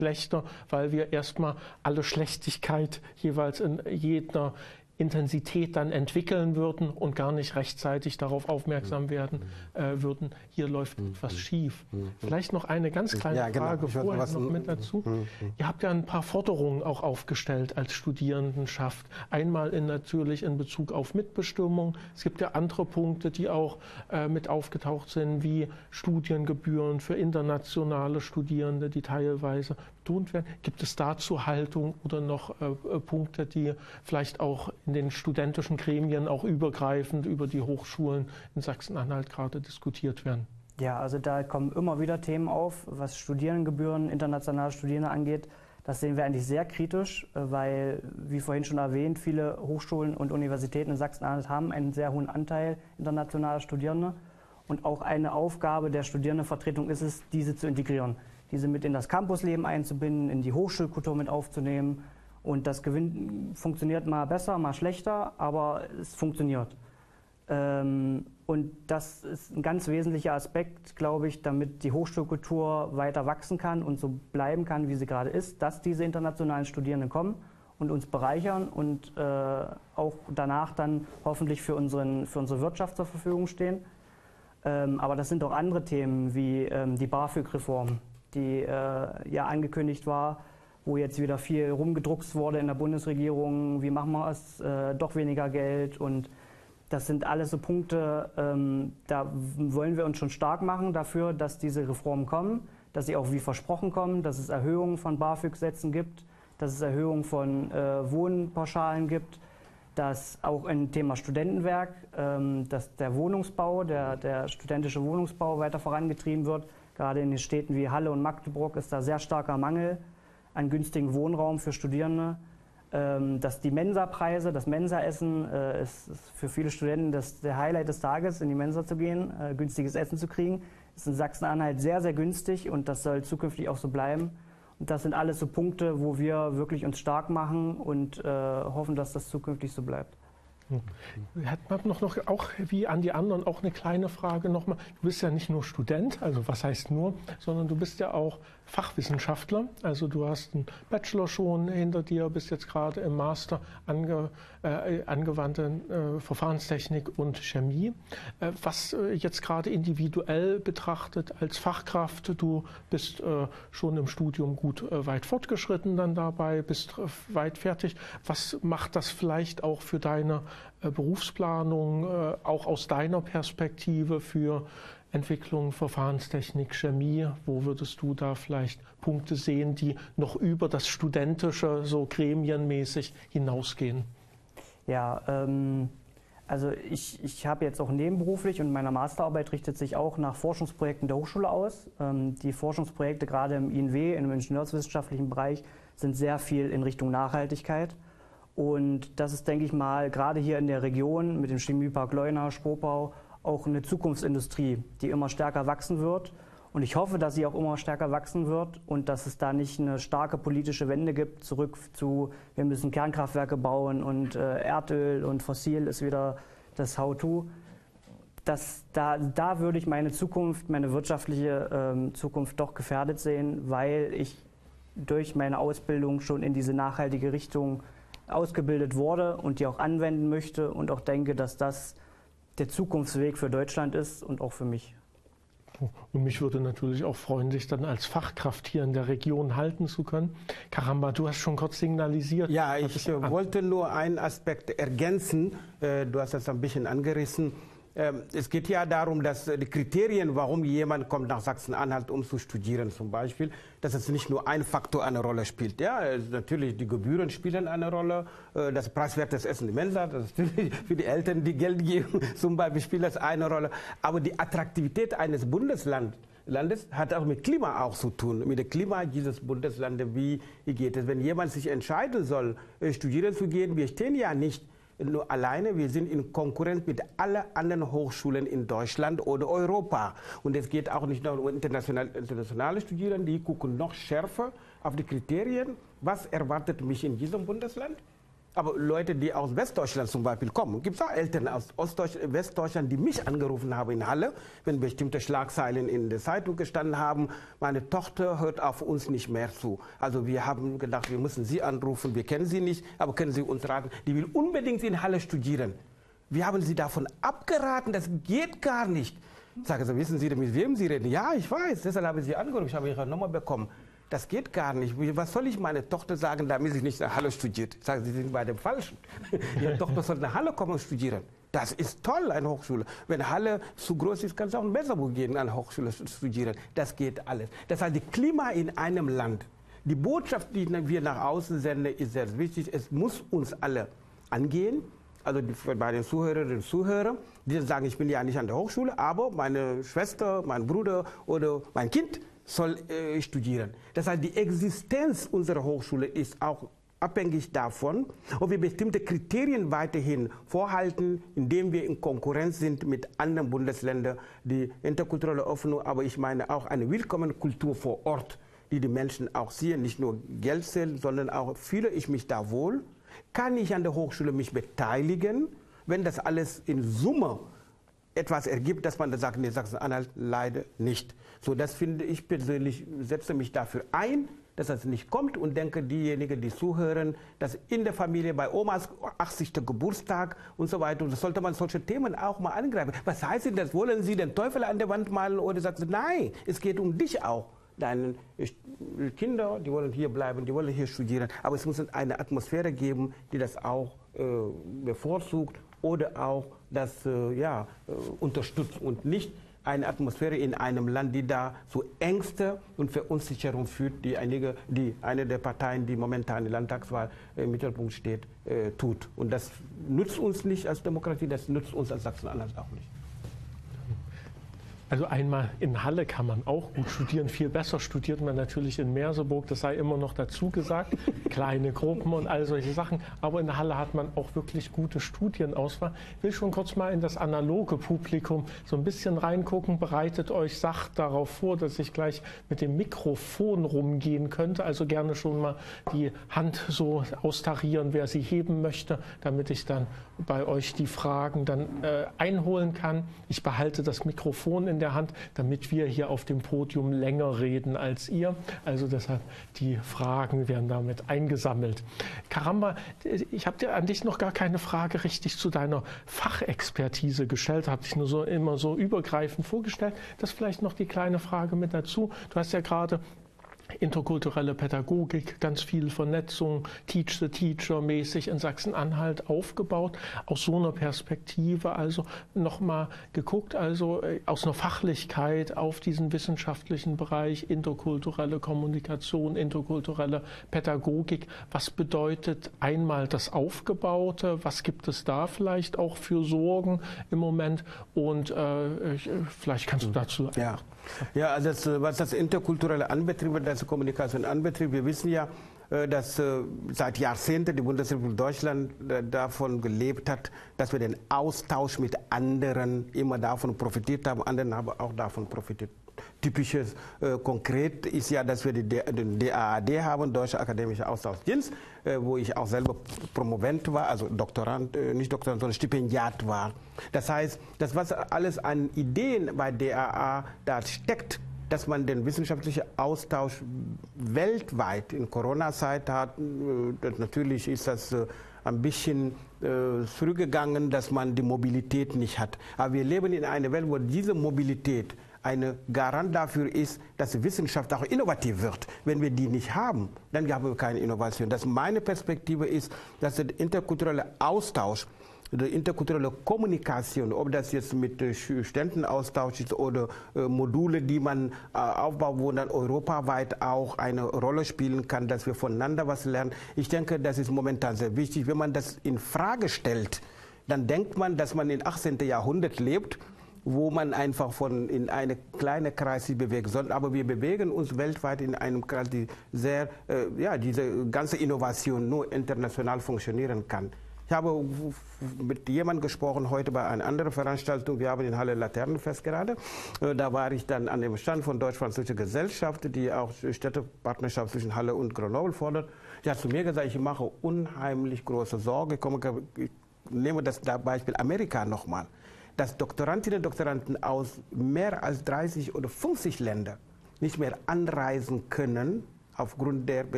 schlechter, weil wir erstmal alle Schlechtigkeit jeweils in jeder Intensität dann entwickeln würden und gar nicht rechtzeitig darauf aufmerksam werden würden, hier läuft etwas schief. Vielleicht noch eine ganz kleine Frage vorher noch mit dazu. Ihr habt ja ein paar Forderungen auch aufgestellt als Studierendenschaft. Einmal natürlich in Bezug auf Mitbestimmung. Es gibt ja andere Punkte, die auch mit aufgetaucht sind, wie Studiengebühren für internationale Studierende, die teilweise betont werden. Gibt es dazu Haltung oder noch Punkte, die vielleicht auch in den studentischen Gremien auch übergreifend über die Hochschulen in Sachsen-Anhalt gerade diskutiert werden? Ja, also da kommen immer wieder Themen auf, was Studiengebühren, internationale Studierende angeht. Das sehen wir eigentlich sehr kritisch, weil, wie vorhin schon erwähnt, viele Hochschulen und Universitäten in Sachsen-Anhalt haben einen sehr hohen Anteil internationaler Studierende. Und auch eine Aufgabe der Studierendenvertretung ist es, diese zu integrieren, diese mit in das Campusleben einzubinden, in die Hochschulkultur mit aufzunehmen. Und das funktioniert mal besser, mal schlechter, aber es funktioniert. Und das ist ein ganz wesentlicher Aspekt, glaube ich, damit die Hochschulkultur weiter wachsen kann und so bleiben kann, wie sie gerade ist, dass diese internationalen Studierenden kommen und uns bereichern und auch danach dann hoffentlich für unsere Wirtschaft zur Verfügung stehen. Aber das sind auch andere Themen wie die BAföG-Reform, die ja angekündigt war, wo jetzt wieder viel rumgedruckst wurde in der Bundesregierung, wie machen wir es, doch weniger Geld, und das sind alles so Punkte, da wollen wir uns schon stark machen dafür, dass diese Reformen kommen, dass sie auch wie versprochen kommen, dass es Erhöhungen von BAföG-Sätzen gibt, dass es Erhöhungen von Wohnpauschalen gibt, dass auch im Thema Studentenwerk, dass der Wohnungsbau, der studentische Wohnungsbau weiter vorangetrieben wird. Gerade in den Städten wie Halle und Magdeburg ist da sehr starker Mangel an günstigen Wohnraum für Studierende, dass die Mensapreise, das Mensaessen ist für viele Studenten der Highlight des Tages, in die Mensa zu gehen, günstiges Essen zu kriegen, ist in Sachsen-Anhalt sehr, sehr günstig und das soll zukünftig auch so bleiben. Und das sind alles so Punkte, wo wir wirklich uns stark machen und hoffen, dass das zukünftig so bleibt. Hat man noch auch wie an die anderen auch eine kleine Frage nochmal. Du bist ja nicht nur Student, also was heißt nur, sondern du bist ja auch Fachwissenschaftler. Also du hast einen Bachelor schon hinter dir, bist jetzt gerade im Master angewandte Verfahrenstechnik und Chemie. Was jetzt gerade individuell betrachtet als Fachkraft, du bist schon im Studium gut weit fortgeschritten dann dabei, bist weit fertig. Was macht das vielleicht auch für deine Berufsplanung, auch aus deiner Perspektive für Entwicklung, Verfahrenstechnik, Chemie? Wo würdest du da vielleicht Punkte sehen, die noch über das Studentische, so gremienmäßig hinausgehen? Ja, also ich habe jetzt auch nebenberuflich und meine Masterarbeit richtet sich auch nach Forschungsprojekten der Hochschule aus. Die Forschungsprojekte gerade im INW, im ingenieurswissenschaftlichen Bereich, sind sehr viel in Richtung Nachhaltigkeit. Und das ist, denke ich mal, gerade hier in der Region mit dem Chemiepark Leuna, Schkopau, auch eine Zukunftsindustrie, die immer stärker wachsen wird. Und ich hoffe, dass sie auch immer stärker wachsen wird und dass es da nicht eine starke politische Wende gibt, zurück zu, wir müssen Kernkraftwerke bauen und Erdöl und Fossil ist wieder das How-to. Da würde ich meine Zukunft, meine wirtschaftliche Zukunft doch gefährdet sehen, weil ich durch meine Ausbildung schon in diese nachhaltige Richtung ausgebildet wurde und die auch anwenden möchte und auch denke, dass das der Zukunftsweg für Deutschland ist und auch für mich. Und mich würde natürlich auch freuen, dich dann als Fachkraft hier in der Region halten zu können. Karamba, du hast schon kurz signalisiert. Ja, ich wollte nur einen Aspekt ergänzen. Du hast das ein bisschen angerissen. Es geht ja darum, dass die Kriterien, warum jemand kommt nach Sachsen-Anhalt, um zu studieren zum Beispiel, dass es nicht nur ein Faktor eine Rolle spielt. Ja, natürlich die Gebühren spielen eine Rolle, das preiswertes Essen in Mensa, das ist natürlich für die Eltern, die Geld geben, zum Beispiel spielt das eine Rolle. Aber die Attraktivität eines Bundeslandes hat auch mit Klima auch zu tun, mit dem Klima dieses Bundeslandes. Wie geht es, wenn jemand sich entscheiden soll, studieren zu gehen? Wir stehen ja nicht nur alleine, wir sind in Konkurrenz mit allen anderen Hochschulen in Deutschland oder Europa. Und es geht auch nicht nur um internationale Studierende, die gucken noch schärfer auf die Kriterien. Was erwartet mich in diesem Bundesland? Aber Leute, die aus Westdeutschland zum Beispiel kommen, gibt es auch Eltern aus Westdeutschland, die mich angerufen haben in Halle, wenn bestimmte Schlagzeilen in der Zeitung gestanden haben, meine Tochter hört auf uns nicht mehr zu. Also wir haben gedacht, wir müssen Sie anrufen, wir kennen Sie nicht, aber können Sie uns raten, die will unbedingt in Halle studieren. Wir haben Sie davon abgeraten, das geht gar nicht. Ich sage so, wissen Sie, mit wem Sie reden? Ja, ich weiß, deshalb habe ich Sie angerufen, ich habe Ihre Nummer bekommen. Das geht gar nicht. Was soll ich meiner Tochter sagen, damit sie nicht nach Halle studiert? Ich sage, Sie sind bei dem Falschen. Ihre Tochter soll nach Halle kommen und studieren. Das ist toll, eine Hochschule. Wenn Halle zu groß ist, kann es auch in Besserburg gehen, an der Hochschule studieren. Das geht alles. Das heißt, das Klima in einem Land, die Botschaft, die wir nach außen senden, ist sehr wichtig. Es muss uns alle angehen. Also bei den Zuhörerinnen und Zuhörern, die sagen, ich bin ja nicht an der Hochschule, aber meine Schwester, mein Bruder oder mein Kind soll studieren. Das heißt, die Existenz unserer Hochschule ist auch abhängig davon, ob wir bestimmte Kriterien weiterhin vorhalten, indem wir in Konkurrenz sind mit anderen Bundesländern, die interkulturelle Öffnung, aber ich meine auch eine willkommene Kultur vor Ort, die die Menschen auch sehen, nicht nur Geld zählen, sondern auch fühle ich mich da wohl, kann ich an der Hochschule mich beteiligen, wenn das alles in Summe etwas ergibt, dass man da sagt, nee, Sachsen-Anhalt leider nicht. So, das finde ich persönlich, setze mich dafür ein, dass das nicht kommt und denke, diejenigen, die zuhören, dass in der Familie bei Omas 80. Geburtstag und so weiter, und das sollte man solche Themen auch mal angreifen. Was heißt denn das? Wollen Sie den Teufel an der Wand malen oder sagen Sie, nein, es geht um dich auch. Deine Kinder, die wollen hier bleiben, die wollen hier studieren, aber es muss eine Atmosphäre geben, die das auch bevorzugt oder auch das unterstützt und nicht eine Atmosphäre in einem Land, die da so Ängste und Verunsicherung führt, die eine der Parteien, die momentan in der Landtagswahl im Mittelpunkt steht, tut. Und das nützt uns nicht als Demokratie, das nützt uns als Sachsen-Anhalt auch nicht. Also einmal in Halle kann man auch gut studieren, viel besser studiert man natürlich in Merseburg, das sei immer noch dazu gesagt, kleine Gruppen und all solche Sachen, aber in Halle hat man auch wirklich gute Studienauswahl. Ich will schon kurz mal in das analoge Publikum so ein bisschen reingucken, bereitet euch sacht darauf vor, dass ich gleich mit dem Mikrofon rumgehen könnte, also gerne schon mal die Hand so austarieren, wer sie heben möchte, damit ich dann bei euch die Fragen dann einholen kann. Ich behalte das Mikrofon in der Hand, damit wir hier auf dem Podium länger reden als ihr. Also deshalb, die Fragen werden damit eingesammelt. Karamba, ich habe dir an dich noch gar keine Frage richtig zu deiner Fachexpertise gestellt, habe dich nur immer so übergreifend vorgestellt. Das vielleicht noch die kleine Frage mit dazu. Du hast ja gerade interkulturelle Pädagogik, ganz viel Vernetzung, Teach the Teacher mäßig in Sachsen-Anhalt aufgebaut. Aus so einer Perspektive also nochmal geguckt, also aus einer Fachlichkeit auf diesen wissenschaftlichen Bereich, interkulturelle Kommunikation, interkulturelle Pädagogik. Was bedeutet einmal das Aufgebaute? Was gibt es da vielleicht auch für Sorgen im Moment? Und vielleicht kannst du dazu... Ja, also was das Interkulturelle anbetrifft, das Kommunikation anbetrifft, wir wissen ja, dass seit Jahrzehnten die Bundesrepublik Deutschland davon gelebt hat, dass wir den Austausch mit anderen immer davon profitiert haben, anderen haben auch davon profitiert. Typisches konkret ist ja, dass wir den DAAD haben, Deutscher Akademischer Austauschdienst, wo ich auch selber Promovent war, also Doktorand, nicht Doktorand, sondern Stipendiat war. Das heißt, das was alles an Ideen bei DAA da steckt, dass man den wissenschaftlichen Austausch weltweit in Corona-Zeit hat, natürlich ist das ein bisschen zurückgegangen, dass man die Mobilität nicht hat. Aber wir leben in einer Welt, wo diese Mobilität ein Garant dafür ist, dass die Wissenschaft auch innovativ wird. Wenn wir die nicht haben, dann haben wir keine Innovation. Meine Perspektive ist, dass der interkulturelle Austausch, die interkulturelle Kommunikation, ob das jetzt mit Studentenaustausch ist oder Module, die man aufbaut, wo dann europaweit auch eine Rolle spielen kann, dass wir voneinander was lernen. Ich denke, das ist momentan sehr wichtig. Wenn man das in Frage stellt, dann denkt man, dass man im 18. Jahrhundert lebt, wo man einfach in eine kleine Kreis sich bewegt. Aber wir bewegen uns weltweit in einem Kreis, die diese ganze Innovation nur international funktionieren kann. Ich habe mit jemandem gesprochen heute bei einer anderen Veranstaltung. Wir haben in Halle Laternenfest gerade. Da war ich dann an dem Stand von Deutsch-Französischer Gesellschaft, die auch Städtepartnerschaft zwischen Halle und Grenoble fordert. Die hat zu mir gesagt, ich mache unheimlich große Sorge. Ich nehme das Beispiel Amerika nochmal. Dass Doktorandinnen und Doktoranden aus mehr als 30 oder 50 Ländern nicht mehr anreisen können aufgrund der